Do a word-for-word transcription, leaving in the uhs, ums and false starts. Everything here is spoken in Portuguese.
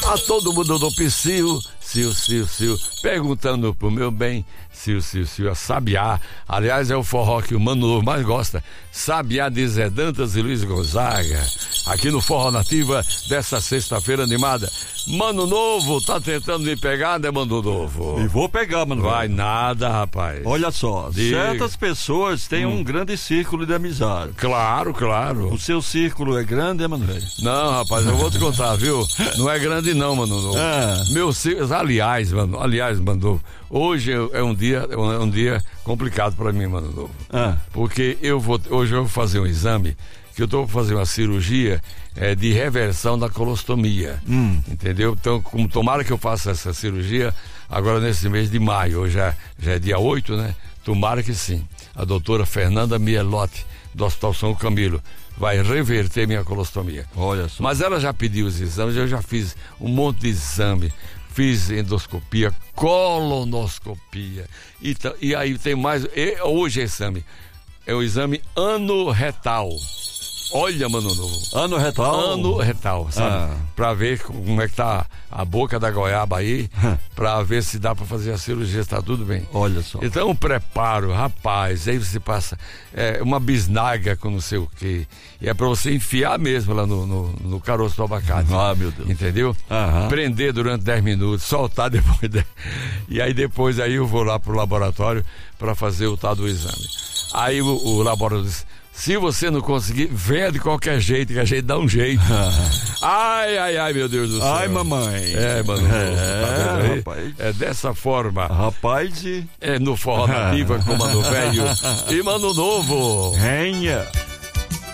A todo mundo do Psyu, Sil, Sil, Sil, perguntando pro meu bem, Sil, Sil, Sil, a Sabiá. Aliás, é o forró que o Mano Novo mais gosta. Sabiá de Zé Dantas e Luiz Gonzaga. Aqui no Forró Nativa dessa sexta-feira animada. Mano Novo, tá tentando me pegar, né, Mano Novo? E vou pegar, Mano Novo. Vai nada, rapaz. Olha só, Diga. certas pessoas têm hum. um grande círculo de amizade. Claro, claro. O seu círculo é grande, é, Mano Velho? Não, rapaz, eu vou te contar, viu? Não é grande não, Mano Novo. É. Meu círculo, aliás, mano, aliás, Mano Novo, hoje é um dia, é um dia complicado pra mim, Mano Novo. É. Porque eu vou, hoje eu vou fazer um exame, que eu tô pra fazer uma cirurgia é, de reversão da colostomia. Hum. Entendeu? Então, como tomara que eu faça essa cirurgia agora nesse mês de maio, hoje já, já é dia oito, né? Tomara que sim. A doutora Fernanda Mielotti, do Hospital São Camilo, vai reverter minha colostomia. Olha só. Mas ela já pediu os exames, eu já fiz um monte de exame. Fiz endoscopia, colonoscopia. E, e aí tem mais. E, hoje é exame. É o exame anorretal. Olha, Mano Novo. Ano retal? Ano retal, sabe? Ah. Pra ver como é que tá a boca da goiaba aí, pra ver se dá pra fazer a cirurgia, se tá tudo bem. Olha só. Então, o preparo, rapaz, aí você passa é, uma bisnaga com não sei o quê. E é pra você enfiar mesmo lá no, no, no caroço do abacate. Ah, meu Deus. Entendeu? Aham. Prender durante dez minutos, soltar depois. De... E aí depois aí eu vou lá pro laboratório pra fazer o tal do exame. Aí o, o laboratório diz: se você não conseguir, venha de qualquer jeito, que a gente dá um jeito. Ai, ai, ai, meu Deus do céu. Ai, mamãe. É, Mano. É, tá vendo aí? rapaz. É dessa forma. Rapaz e... É no Forró Nativa com Mano Velho e Mano Novo. Renha.